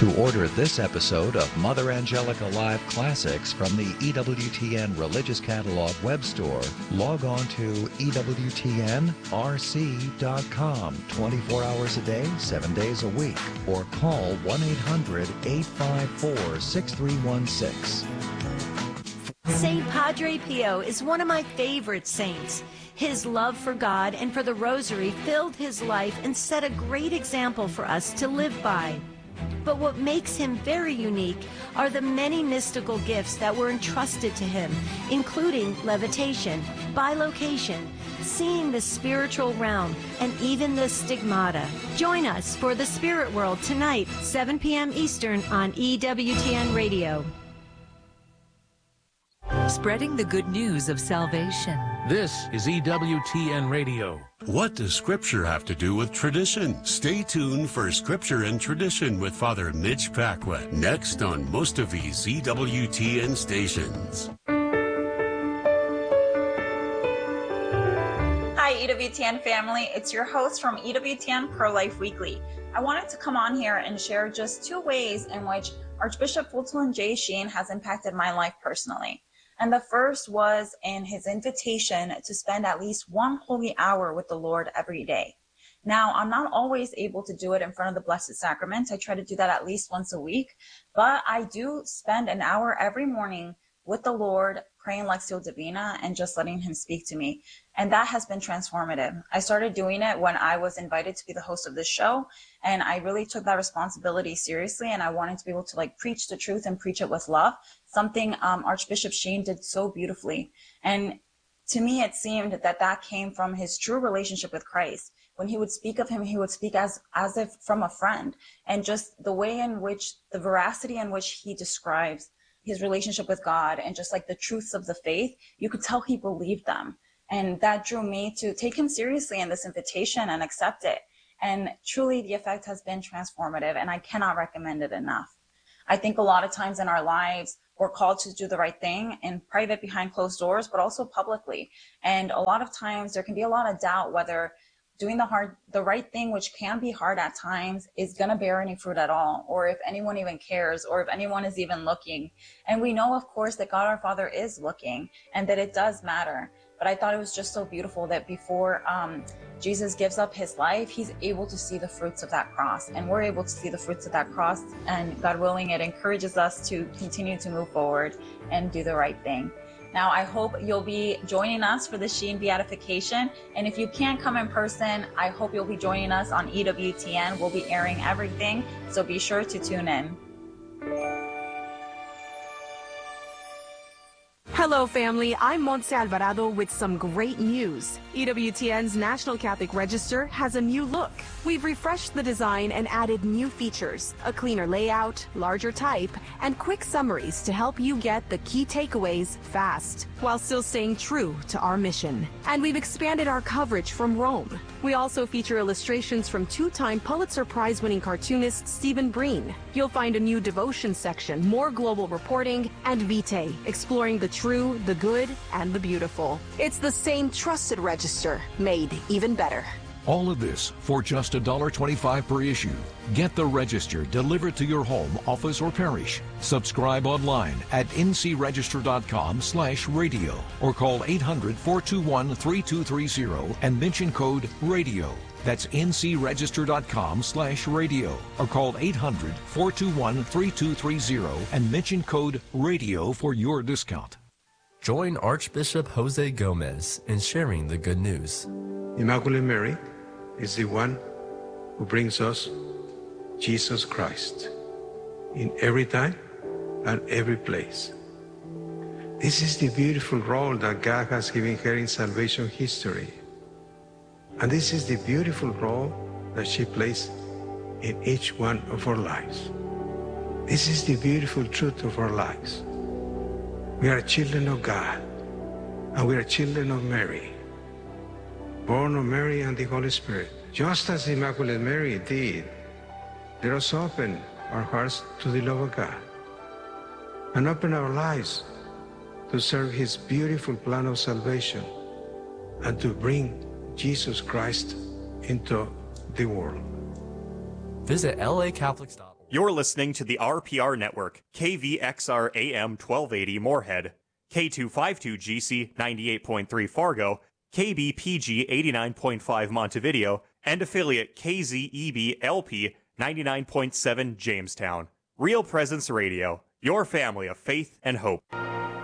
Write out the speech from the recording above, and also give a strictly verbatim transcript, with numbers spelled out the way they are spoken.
To order this episode of Mother Angelica Live Classics from the E W T N Religious Catalog web store, log on to E W T N R C dot com twenty-four hours a day, seven days a week, or call one eight hundred, eight five four, six three one six. Saint Padre Pio is one of my favorite saints. His love for God and for the Rosary filled his life and set a great example for us to live by. But what makes him very unique are the many mystical gifts that were entrusted to him, including levitation, bilocation, seeing the spiritual realm, and even the stigmata. Join us for The Spirit World tonight, seven p m Eastern on E W T N Radio. Spreading the good news of salvation. This is E W T N Radio. What does Scripture have to do with tradition? Stay tuned for Scripture and Tradition with Father Mitch Paquette, next on most of these E W T N stations. Hi, E W T N family. It's your host from E W T N Pro-Life Weekly. I wanted to come on here and share just two ways in which Archbishop Fulton J. Sheen has impacted my life personally. And the first was in his invitation to spend at least one holy hour with the Lord every day. Now, I'm not always able to do it in front of the Blessed Sacrament. I try to do that at least once a week, but I do spend an hour every morning with the Lord, praying Lectio Divina and just letting him speak to me. And that has been transformative. I started doing it when I was invited to be the host of this show, and I really took that responsibility seriously, and I wanted to be able to like preach the truth and preach it with love, something um, Archbishop Sheen did so beautifully. And to me, it seemed that that came from his true relationship with Christ. When he would speak of him, he would speak as, as if from a friend, and just the way in which, the veracity in which he describes his relationship with God and just like the truths of the faith, you could tell he believed them. And that drew me to take him seriously in this invitation and accept it. And truly the effect has been transformative, and I cannot recommend it enough. I think a lot of times in our lives, we're called to do the right thing in private behind closed doors, but also publicly. And a lot of times there can be a lot of doubt whether doing the hard, the right thing, which can be hard at times, is going to bear any fruit at all, or if anyone even cares, or if anyone is even looking. And we know, of course, that God our Father is looking and that it does matter. But I thought it was just so beautiful that before um, Jesus gives up his life, he's able to see the fruits of that cross. And we're able to see the fruits of that cross. And God willing, it encourages us to continue to move forward and do the right thing. Now, I hope you'll be joining us for the Sheen Beatification. And if you can't come in person, I hope you'll be joining us on E W T N. We'll be airing everything, so be sure to tune in. Hello, family. I'm Montse Alvarado with some great news. E W T N's National Catholic Register has a new look. We've refreshed the design and added new features, a cleaner layout, larger type, and quick summaries to help you get the key takeaways fast, while still staying true to our mission. And we've expanded our coverage from Rome. We also feature illustrations from two-time Pulitzer Prize-winning cartoonist Stephen Breen. You'll find a new devotion section, more global reporting, and Vitae, exploring the true, the good, and the beautiful. It's the same trusted register, made even better. All of this for just one dollar twenty-five per issue. Get the Register delivered to your home, office, or parish. Subscribe online at N C register dot com slash radio or call eight hundred, four two one, three two three zero and mention code RADIO. That's N C register dot com slash radio or call eight hundred, four two one, three two three zero and mention code RADIO for your discount. Join Archbishop Jose Gomez in sharing the good news. Immaculate Mary is the one who brings us Jesus Christ in every time and every place. This is the beautiful role that God has given her in salvation history. And this is the beautiful role that she plays in each one of our lives. This is the beautiful truth of our lives. We are children of God, and we are children of Mary, born of Mary and the Holy Spirit. Just as Immaculate Mary did, let us open our hearts to the love of God and open our lives to serve His beautiful plan of salvation and to bring Jesus Christ into the world. Visit L A Catholics dot org. You're listening to the R P R Network, K V X R A M twelve eighty Moorhead, K two fifty-two G C ninety-eight point three Fargo, K B P G eighty-nine point five Montevideo, and affiliate K Z E B L P ninety-nine point seven Jamestown. Real Presence Radio, your family of faith and hope.